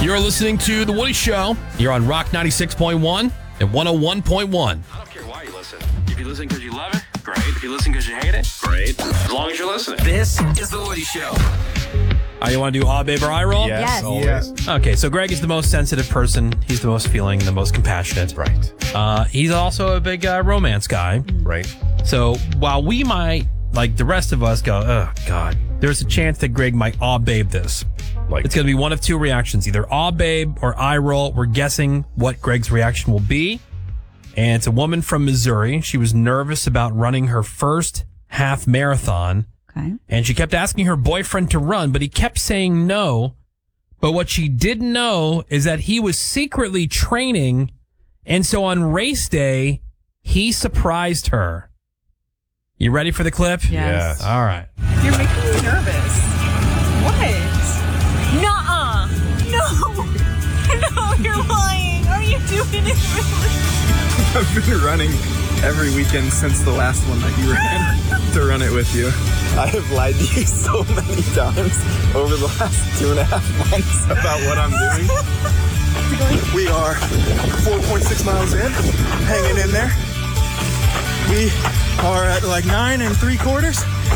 You're listening to The Woody Show. You're on Rock 96.1 and 101.1. I don't care why you listen. If you listen because you love it, great. If you listen because you hate it, great. As long as you're listening. This is The Woody Show. You want to do aw, babe, or eye roll? Yes. Yes. Okay, so Greg is the most sensitive person. He's the most feeling, the most compassionate. Right. He's also a big romance guy. Right. So while we might, like the rest of us, go, oh, God, there's a chance that Greg might aw, babe this. Like It's going to be one of two reactions, either aw, babe, or eye roll. We're guessing what Greg's reaction will be. And it's a woman from Missouri. She was nervous about running her first half marathon. Okay. And she kept asking her boyfriend to run, but he kept saying no. But what she didn't know is that he was secretly training. And so on race day, he surprised her. You ready for the clip? Yes. All right. You're making me nervous. What? Nuh-uh. No. No, you're lying. Are you doing it really? I've been running every weekend since the last one that you ran to run it with you. I have lied to you so many times over the last 2.5 months about what I'm doing. We are 4.6 miles in, hanging in there. We are at like 9 3/4.